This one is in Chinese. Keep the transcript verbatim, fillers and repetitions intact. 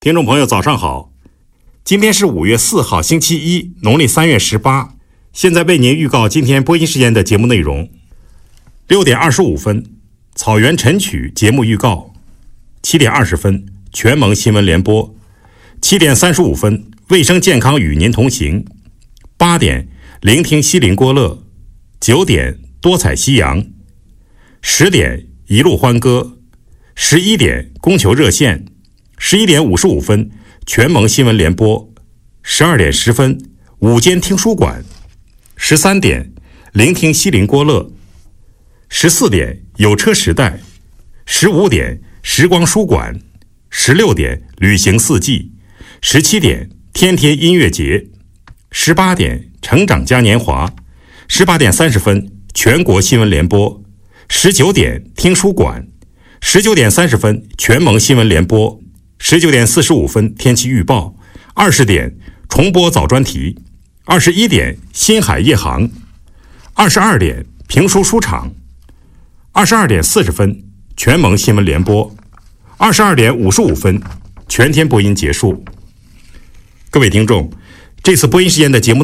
听众朋友早上好，今天是五月四号星期一，农历三月十八。现在为您预告今天播音时间的节目内容。六点二十五分，草原晨曲节目预告。七点二十分，全盟新闻联播。七点三十五分，卫生健康与您同行。八点，聆听西林郭勒。九点，多彩夕阳。十点，一路欢歌。十一点，供求热线。十一点五十五分，全盟新闻联播。十二点十分，午间听书馆。十三点，聆听西林郭勒。十四点，有车时代。十五点，时光书馆。十六点，旅行四季。十七点，天天音乐节。十八点，成长嘉年华。十八点三十分，全国新闻联播。十九点，听书馆。十九点三十分，全盟新闻联播。十九点四十五分，天气预报。二十点，重播早专题。二十一点，新海夜航。二十二点，评书书场。二十二点四十分，全盟新闻联播。二十二点五十五分，全天播音结束。各位听众，这次播音时间的节目